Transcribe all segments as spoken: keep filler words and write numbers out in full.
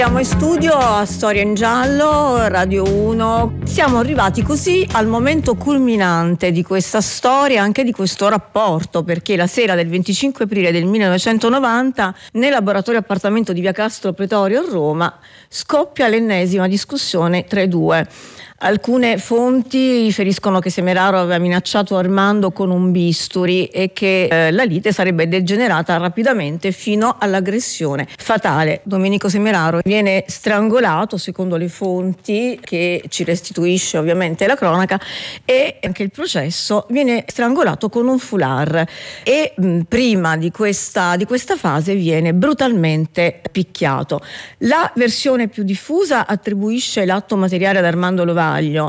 Siamo in studio a Storia in Giallo, Radio uno. Siamo arrivati così al momento culminante di questa storia, anche di questo rapporto, perché la sera del venticinque aprile del millenovecentonovanta nel laboratorio appartamento di via Castro Pretorio a Roma scoppia l'ennesima discussione tra i due. Alcune fonti riferiscono che Semeraro aveva minacciato Armando con un bisturi e che eh, la lite sarebbe degenerata rapidamente fino all'aggressione fatale. Domenico Semeraro viene strangolato, secondo le fonti che ci restituisce ovviamente la cronaca, e anche il processo viene strangolato con un foulard e mh, prima di questa, di questa fase viene brutalmente picchiato. La versione più diffusa attribuisce l'atto materiale ad Armando Lovaglio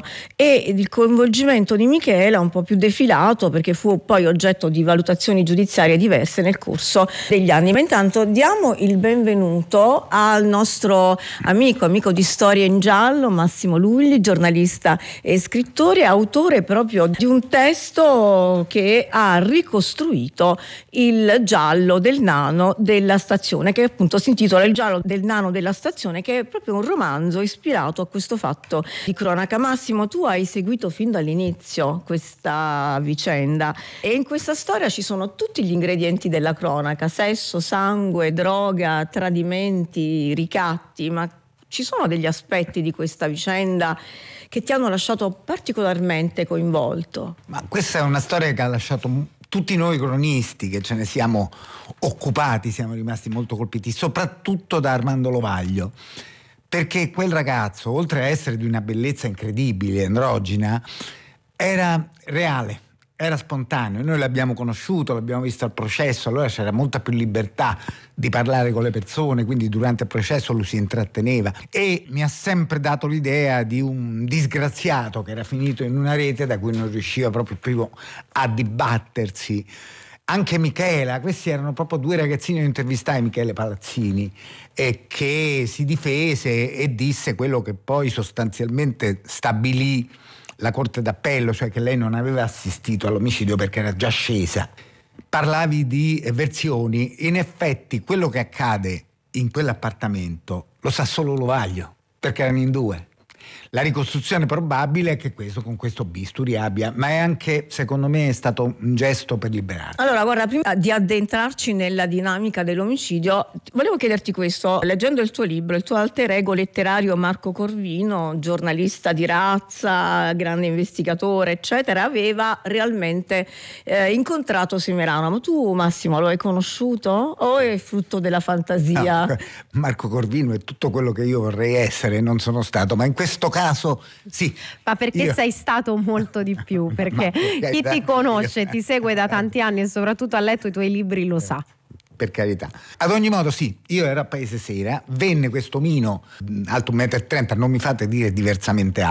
e il coinvolgimento di Michela un po' più defilato, perché fu poi oggetto di valutazioni giudiziarie diverse nel corso degli anni. Ma intanto diamo il benvenuto al nostro amico, amico di Storia in Giallo, Massimo Lugli, giornalista e scrittore, autore proprio di un testo che ha ricostruito il giallo del nano della stazione, che appunto si intitola Il giallo del nano della stazione, che è proprio un romanzo ispirato a questo fatto di cronaca. Massimo, tu hai seguito fin dall'inizio questa vicenda e in questa storia ci sono tutti gli ingredienti della cronaca: sesso, sangue, droga, tradimenti, ricatti, ma ci sono degli aspetti di questa vicenda che ti hanno lasciato particolarmente coinvolto? Ma questa è una storia che ha lasciato tutti noi cronisti, che ce ne siamo occupati, siamo rimasti molto colpiti, soprattutto da Armando Lovaglio. Perché quel ragazzo, oltre a essere di una bellezza incredibile, androgina, era reale, era spontaneo. Noi l'abbiamo conosciuto, l'abbiamo visto al processo, allora c'era molta più libertà di parlare con le persone, quindi durante il processo lui si intratteneva e mi ha sempre dato l'idea di un disgraziato che era finito in una rete da cui non riusciva proprio più a dibattersi. Anche Michela, questi erano proprio due ragazzini, io intervistai Michele Palazzini, e che si difese e disse quello che poi sostanzialmente stabilì la Corte d'Appello, cioè che lei non aveva assistito all'omicidio perché era già scesa. Parlavi di versioni, in effetti quello che accade in quell'appartamento lo sa solo Lovaglio, perché erano in due. La ricostruzione probabile è che questo con questo bisturi abbia, ma è anche, secondo me, è stato un gesto per liberarsi. Allora, guarda, prima di addentrarci nella dinamica dell'omicidio, volevo chiederti questo. Leggendo il tuo libro, il tuo alter ego letterario Marco Corvino, giornalista di razza, grande investigatore, eccetera, aveva realmente eh, incontrato Semeraro. Ma tu, Massimo, lo hai conosciuto o è frutto della fantasia? No, Marco Corvino è tutto quello che io vorrei essere, non sono stato, ma in questo caso sì. Ma perché io... sei stato molto di più, perché chi ti conosce, ti segue da tanti anni e soprattutto ha letto i tuoi libri lo sa. Per carità. Ad ogni modo sì, io ero a Paese Sera, venne questo omino alto un metro e trenta, non mi fate dire diversamente